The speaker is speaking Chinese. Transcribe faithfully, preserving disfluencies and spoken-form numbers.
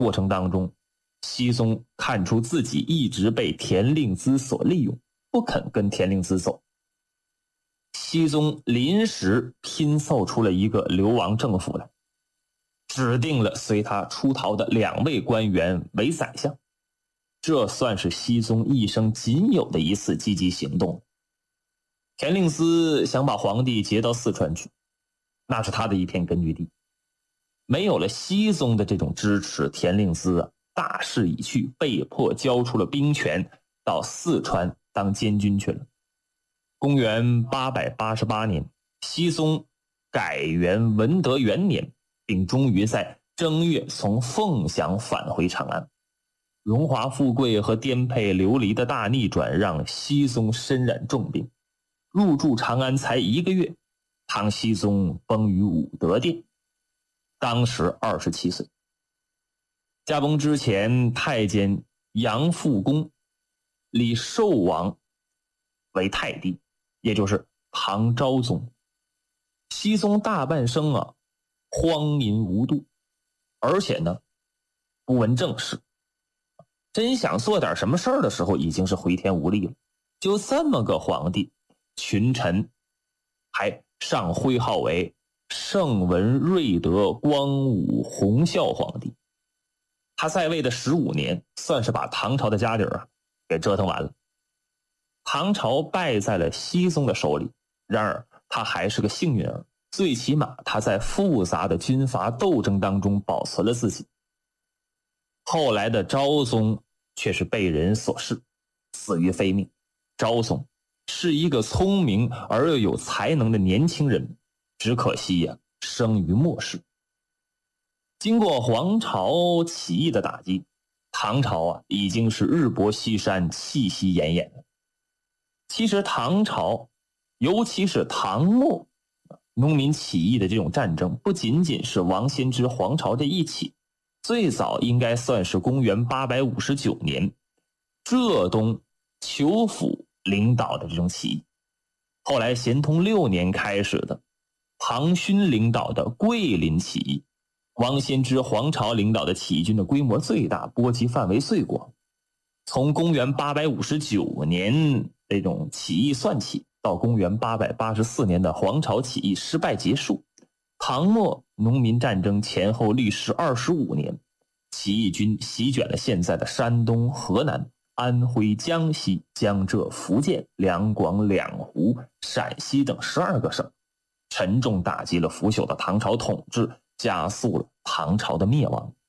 过程当中，奚嵩看出自己一直被田令孜所利用，不肯跟田令孜走。奚嵩临时拼凑出了一个流亡政府来，指定了随他出逃的两位官员为宰相，这算是奚嵩一生仅有的一次积极行动。田令孜想把皇帝劫到四川去，那是他的一片根据地。没有了奚嵩的这种支持，田令孜啊，大势已去，被迫交出了兵权，到四川当监军去了。公元八百八十八年，奚嵩改元文德元年，并终于在正月从凤翔返回长安。荣华富贵和颠沛流离的大逆转让奚嵩身染重病，入住长安才一个月，唐奚嵩崩于武德殿，当时二十七岁。驾崩之前，太监杨复恭立寿王为太帝，也就是唐昭宗。奚嵩大半生啊，荒淫无度，而且呢，不闻政事，真想做点什么事儿的时候，已经是回天无力了。就这么个皇帝，群臣还上徽号为圣文瑞德光武弘孝皇帝。他在位的十五年，算是把唐朝的家底儿啊给折腾完了。唐朝败在了奚嵩的手里，然而他还是个幸运儿，最起码他在复杂的军阀斗争当中保存了自己。后来的昭宗却是被人所弑，死于非命。昭宗是一个聪明而又有才能的年轻人，只可惜呀、啊，生于末世。经过黄巢起义的打击，唐朝啊已经是日薄西山，气息奄奄了。其实唐朝，尤其是唐末农民起义的这种战争，不仅仅是王仙芝黄巢这一起，最早应该算是公元八百五十九年浙东裘府领导的这种起义。后来咸通六年开始的庞勋领导的桂林起义，王仙芝黄巢领导的起义军的规模最大，波及范围最广。从公元八百五十九年这种起义算起，到公元八百八十四年的黄巢起义失败结束，唐末农民战争前后历时二十五年，起义军席卷了现在的山东、河南、安徽、江西、江浙、福建、两广、两湖、陕西等十二个省，沉重打击了腐朽的唐朝统治，加速了唐朝的灭亡。